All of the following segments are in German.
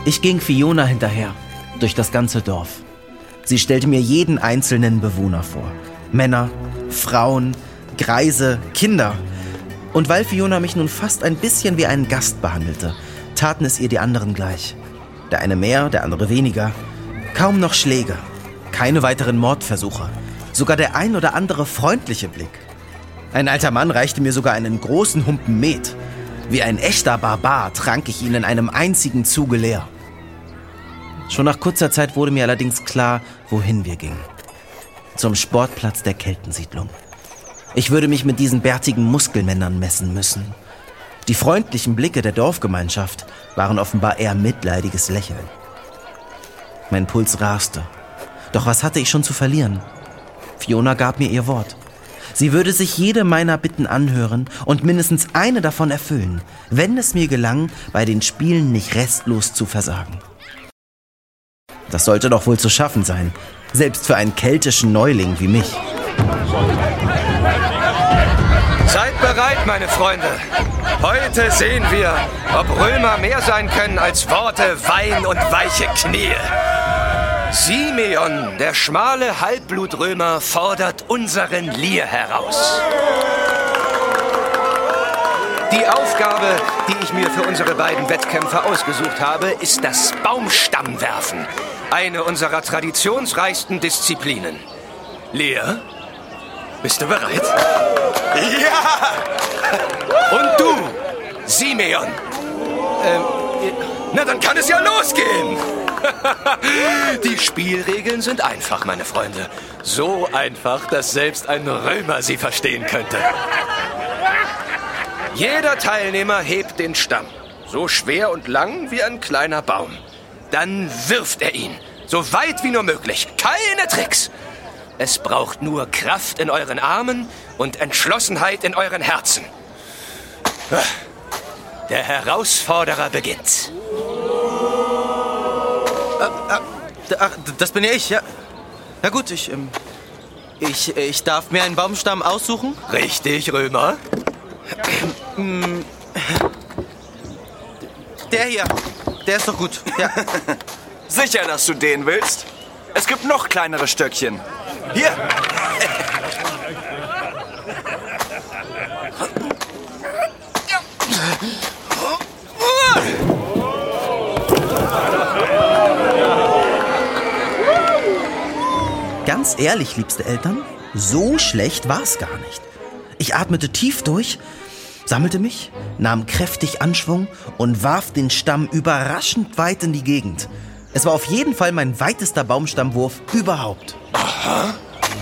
Ich ging Fiona hinterher, durch das ganze Dorf. Sie stellte mir jeden einzelnen Bewohner vor. Männer, Frauen, Greise, Kinder. Und weil Fiona mich nun fast ein bisschen wie einen Gast behandelte, taten es ihr die anderen gleich. Der eine mehr, der andere weniger. Kaum noch Schläge, keine weiteren Mordversuche. Sogar der ein oder andere freundliche Blick. Ein alter Mann reichte mir sogar einen großen Humpen Met. Wie ein echter Barbar trank ich ihn in einem einzigen Zuge leer. Schon nach kurzer Zeit wurde mir allerdings klar, wohin wir gingen. Zum Sportplatz der Keltensiedlung. Ich würde mich mit diesen bärtigen Muskelmännern messen müssen. Die freundlichen Blicke der Dorfgemeinschaft waren offenbar eher mitleidiges Lächeln. Mein Puls raste. Doch was hatte ich schon zu verlieren? Fiona gab mir ihr Wort. Sie würde sich jede meiner Bitten anhören und mindestens eine davon erfüllen, wenn es mir gelang, bei den Spielen nicht restlos zu versagen. Das sollte doch wohl zu schaffen sein, selbst für einen keltischen Neuling wie mich. Seid bereit, meine Freunde. Heute sehen wir, ob Römer mehr sein können als Worte, Wein und weiche Knie. Simeon, der schmale Halbblutrömer, fordert unseren Lier heraus. Die Aufgabe, die ich mir für unsere beiden Wettkämpfe ausgesucht habe, ist das Baumstammwerfen. Eine unserer traditionsreichsten Disziplinen. Lier, bist du bereit? Ja! Und du, Simeon? Na, dann kann es ja losgehen. Die Spielregeln sind einfach, meine Freunde. So einfach, dass selbst ein Römer sie verstehen könnte. Jeder Teilnehmer hebt den Stamm. So schwer und lang wie ein kleiner Baum. Dann wirft er ihn. So weit wie nur möglich. Keine Tricks. Es braucht nur Kraft in euren Armen und Entschlossenheit in euren Herzen. Der Herausforderer beginnt. Das bin ja ich, ja. Na gut, ich darf mir einen Baumstamm aussuchen? Richtig, Römer. Der hier, der ist doch gut. Ja. Sicher, dass du den willst? Es gibt noch kleinere Stöckchen. Hier. Ganz ehrlich, liebste Eltern, so schlecht war's gar nicht. Ich atmete tief durch, sammelte mich, nahm kräftig Anschwung und warf den Stamm überraschend weit in die Gegend. Es war auf jeden Fall mein weitester Baumstammwurf überhaupt. Aha.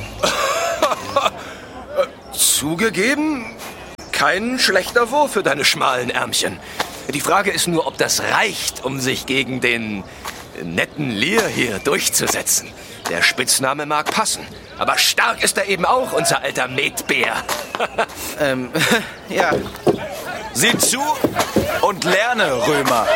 Zugegeben, kein schlechter Wurf für deine schmalen Ärmchen. Die Frage ist nur, ob das reicht, um sich gegen den netten Lier hier durchzusetzen. Der Spitzname mag passen, aber stark ist er eben auch, unser alter Metbär. Ja. Sieh zu und lerne, Römer.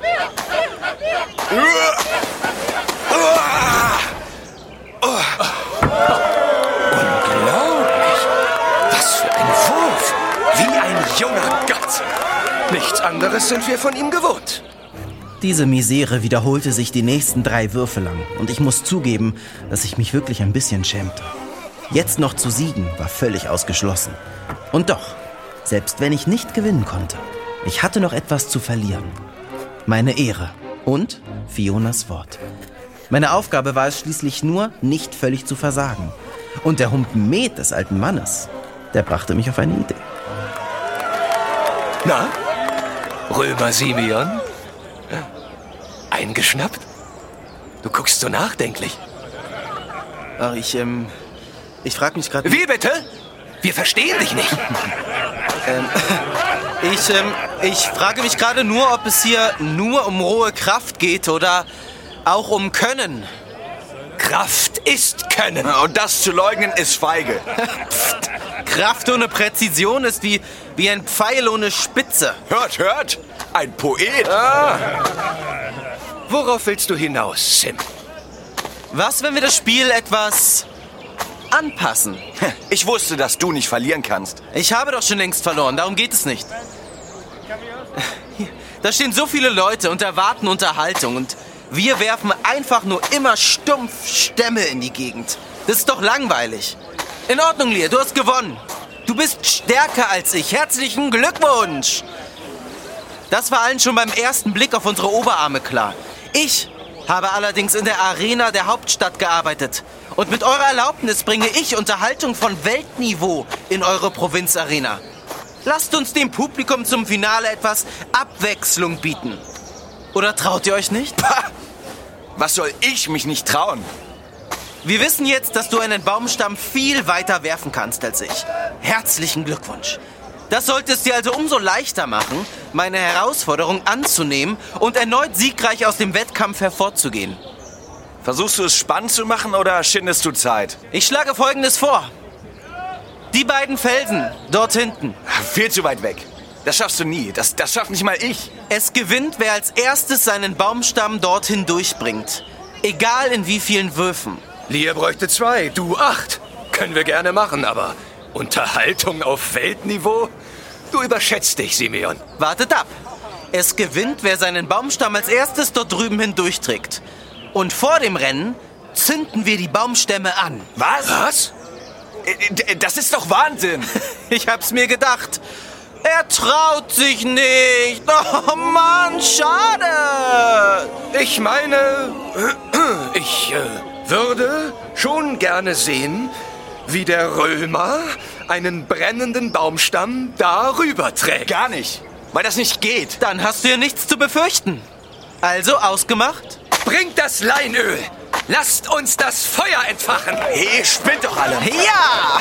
Unglaublich. Was für ein Wurf. Wie ein junger Gott. Nichts anderes sind wir von ihm gewohnt. Diese Misere wiederholte sich die nächsten 3 Würfe lang und ich muss zugeben, dass ich mich wirklich ein bisschen schämte. Jetzt noch zu siegen war völlig ausgeschlossen. Und doch, selbst wenn ich nicht gewinnen konnte, ich hatte noch etwas zu verlieren. Meine Ehre und Fionas Wort. Meine Aufgabe war es schließlich nur, nicht völlig zu versagen. Und der Humpen Met des alten Mannes, der brachte mich auf eine Idee. Na, Römer Simeon? Eingeschnappt? Du guckst so nachdenklich. Ach, ich frage mich gerade... Wie bitte? Wir verstehen dich nicht. Ich frage mich gerade nur, ob es hier nur um rohe Kraft geht oder auch um Können. Kraft ist Können. Und das zu leugnen ist feige. Psst. Kraft ohne Präzision ist wie ein Pfeil ohne Spitze. Hört, hört! Ein Poet. Worauf willst du hinaus, Sim? Was, wenn wir das Spiel etwas anpassen? Ich wusste, dass du nicht verlieren kannst. Ich habe doch schon längst verloren, darum geht es nicht. Da stehen so viele Leute und erwarten Unterhaltung und wir werfen einfach nur immer stumpf Stämme in die Gegend. Das ist doch langweilig. In Ordnung, Lear, du hast gewonnen. Du bist stärker als ich. Herzlichen Glückwunsch! Das war allen schon beim ersten Blick auf unsere Oberarme klar. Ich habe allerdings in der Arena der Hauptstadt gearbeitet. Und mit eurer Erlaubnis bringe ich Unterhaltung von Weltniveau in eure Provinzarena. Lasst uns dem Publikum zum Finale etwas Abwechslung bieten. Oder traut ihr euch nicht? Pah! Was soll ich mich nicht trauen? Wir wissen jetzt, dass du einen Baumstamm viel weiter werfen kannst als ich. Herzlichen Glückwunsch. Das sollte es dir also umso leichter machen, meine Herausforderung anzunehmen und erneut siegreich aus dem Wettkampf hervorzugehen. Versuchst du es spannend zu machen oder schindest du Zeit? Ich schlage Folgendes vor. Die beiden Felsen, dort hinten. Viel zu weit weg. Das schaffst du nie. Das schafft nicht mal ich. Es gewinnt, wer als erstes seinen Baumstamm dorthin durchbringt. Egal in wie vielen Würfen. Lear bräuchte 2, du 8. Können wir gerne machen, aber Unterhaltung auf Weltniveau? Du überschätzt dich, Simeon. Wartet ab. Es gewinnt, wer seinen Baumstamm als erstes dort drüben hindurchträgt. Und vor dem Rennen zünden wir die Baumstämme an. Was? Das ist doch Wahnsinn. Ich hab's mir gedacht. Er traut sich nicht. Oh Mann, schade. Ich meine, ich würde schon gerne sehen, wie der Römer einen brennenden Baumstamm darüber trägt. Gar nicht, weil das nicht geht. Dann hast du ja nichts zu befürchten. Also ausgemacht? Bringt das Leinöl! Lasst uns das Feuer entfachen! Hey, spinnt doch alle! Ja!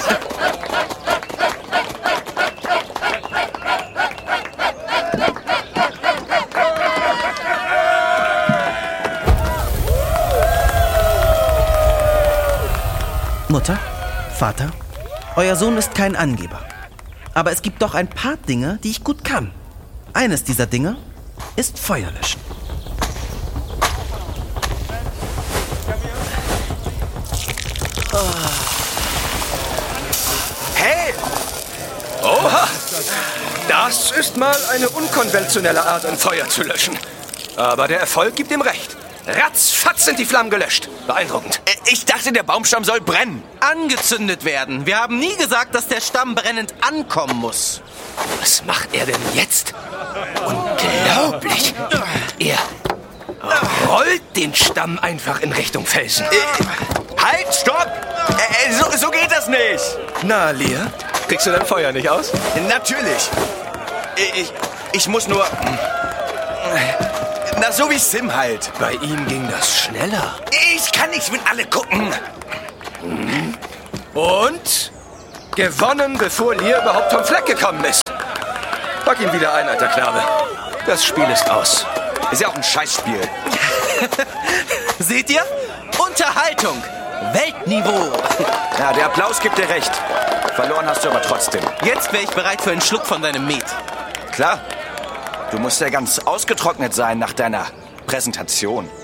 Mutter, Vater, euer Sohn ist kein Angeber. Aber es gibt doch ein paar Dinge, die ich gut kann. Eines dieser Dinge ist Feuer löschen. Hey! Oha! Das ist mal eine unkonventionelle Art, ein Feuer zu löschen. Aber der Erfolg gibt ihm recht. Ratzfatz sind die Flammen gelöscht. Beeindruckend. Ich dachte, der Baumstamm soll brennen. Angezündet werden. Wir haben nie gesagt, dass der Stamm brennend ankommen muss. Was macht er denn jetzt? Unglaublich. Er rollt den Stamm einfach in Richtung Felsen. Halt, stopp! So geht das nicht. Na, Lear, kriegst du dein Feuer nicht aus? Natürlich. Ich muss nur... Na, so wie Sim halt. Bei ihm ging das schneller. Ich kann nicht mit alle gucken. Und gewonnen, bevor Lear überhaupt vom Fleck gekommen ist. Pack ihn wieder ein, alter Knabe. Das Spiel ist aus. Ist ja auch ein Scheißspiel. Seht ihr? Unterhaltung. Weltniveau. Ja, der Applaus gibt dir recht. Verloren hast du aber trotzdem. Jetzt wäre ich bereit für einen Schluck von deinem Met. Klar. Du musst ja ganz ausgetrocknet sein nach deiner Präsentation.